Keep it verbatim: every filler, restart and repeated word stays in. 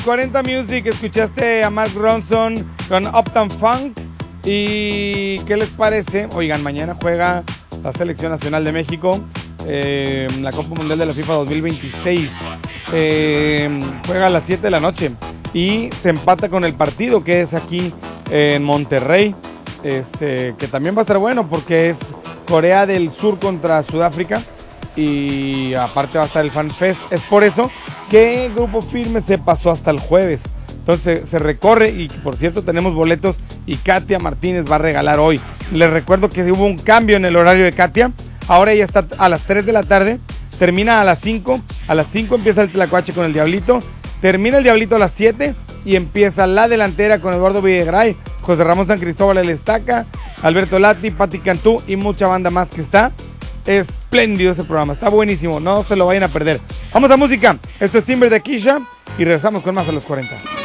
cuarenta Music, escuchaste a Mark Ronson con Uptown Funk. ¿Y qué les parece? Oigan, mañana juega la Selección Nacional de México, eh, la Copa Mundial de la FIFA dos mil veintiséis. Eh, juega a las siete de la noche y se empata con el partido que es aquí en Monterrey, este, que también va a estar bueno porque es Corea del Sur contra Sudáfrica y aparte va a estar el Fan Fest. Es por eso que Grupo Firme se pasó hasta el jueves. Entonces se recorre y por cierto tenemos boletos y Katia Martínez va a regalar hoy. Les recuerdo que hubo un cambio en el horario de Katia. Ahora ella está a las tres de la tarde, termina a las cinco. A las cinco empieza el Tlacuache con el Diablito. Termina el Diablito a las siete y empieza la delantera con Eduardo Villegray, José Ramón San Cristóbal El Estaca, Alberto Lati, Pati Cantú y mucha banda más que está. Espléndido ese programa, está buenísimo, no se lo vayan a perder. Vamos a música, esto es Timber de Kisha y regresamos con más a los cuarenta.